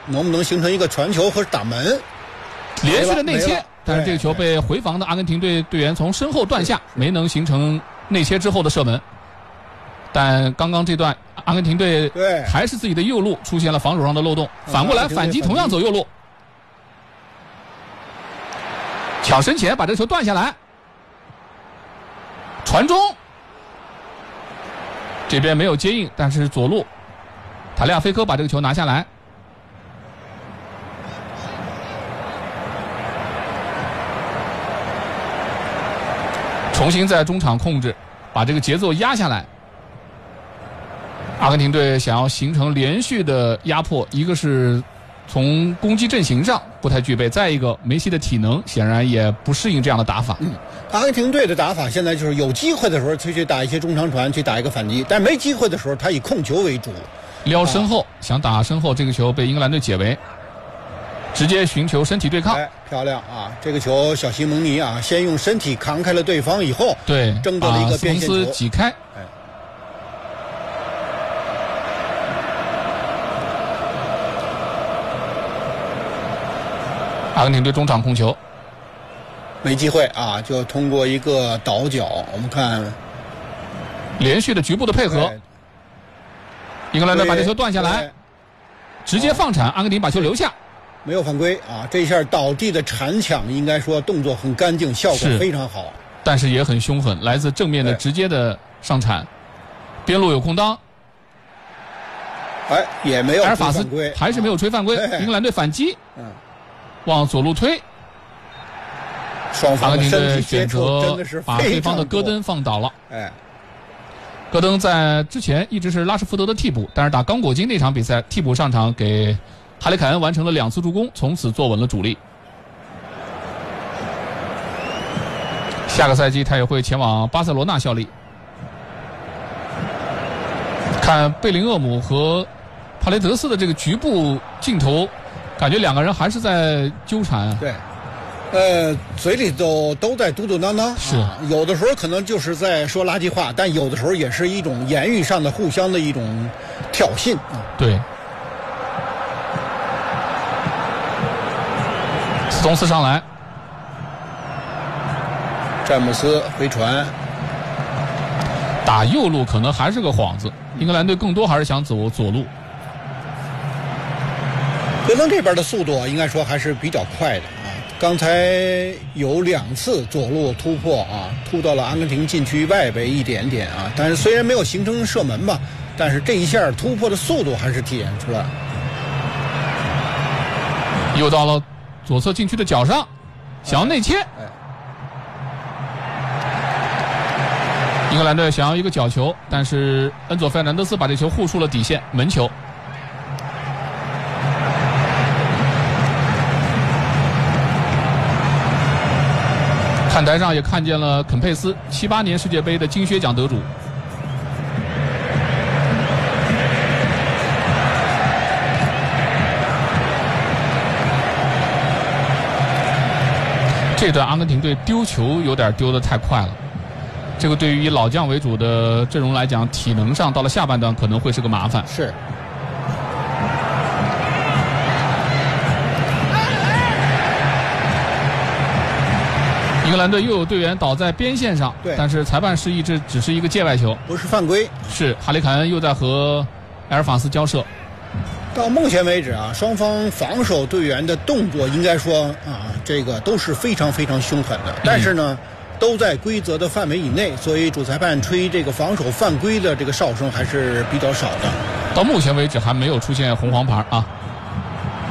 能不能形成一个传球和打门？ 连续的内切，但是这个球被回防的阿根廷队队员从身后断下，没能形成内切之后的射门。但刚刚这段阿根廷队还是自己的右路出现了防守上的漏洞，反过来反击同样走右路，抢身前把这个球断下来，传中，这边没有接应，但是左路塔利亚菲科把这个球拿下来。重新在中场控制，把这个节奏压下来。阿根廷队想要形成连续的压迫，一个是从攻击阵型上不太具备，再一个梅西的体能显然也不适应这样的打法。 阿根廷队的打法现在就是有机会的时候去打一些中长传，去打一个反击，但没机会的时候他以控球为主， 撩身后，想打身后，这个球被英格兰队解围，直接寻求身体对抗。 漂亮啊！这个球小西蒙尼啊，先用身体扛开了对方以后， 对， 争得了一个边线球， 斯通斯挤开。阿根廷队中场控球， 没机会啊，就通过一个倒脚，我们看连续的局部的配合，英格兰队把这球断下来，直接放铲，阿根廷把球留下。 没有犯规啊！这一下倒地的铲抢，应该说动作很干净，效果非常好， 但是也很凶狠，来自正面的直接的上铲，边路有空当， 也没有埃尔法斯还是没有吹犯规，英格兰队反击，往左路推， 双方的身体选择把对方的戈登放倒了。戈登在之前一直是拉什福德的替补，但是打刚果金那场比赛替补上场给哈里凯恩完成了2次助攻，从此坐稳了主力。下个赛季他也会前往巴塞罗那效力。看贝林厄姆和帕雷德斯的这个局部镜头，感觉两个人还是在纠缠。 对，嘴里都在嘟嘟囔囔， 是有的时候可能就是在说垃圾话，但有的时候也是一种言语上的互相的一种挑衅啊。 对。斯通斯上来， 詹姆斯回传， 打右路可能还是个幌子，英格兰队更多还是想走左路。 戈登这边的速度应该说还是比较快的啊，刚才有2次左路突破啊，突到了阿根廷禁区外围一点点啊，但是虽然没有形成射门吧，但是这一下突破的速度还是体现出来。 又到了左侧禁区的角上，想要内切。英格兰队想要一个角球，但是恩佐费尔南德斯把这球护出了底线，门球。看台上也看见了肯佩斯，78年世界杯的金靴奖得主。这段阿根廷队丢球有点丢得太快了，这个对于以老将为主的阵容来讲，体能上到了下半段可能会是个麻烦。 是。 英格兰队又有队员倒在边线上，但是裁判示意这只是一个界外球， 不是犯规。 是哈里凯恩又在和埃尔法斯交涉。 到目前为止啊，双方防守队员的动作应该说啊，这个都是非常非常凶狠的，但是呢，都在规则的范围以内，所以主裁判吹这个防守犯规的这个哨声还是比较少的。 到目前为止还没有出现红黄牌啊。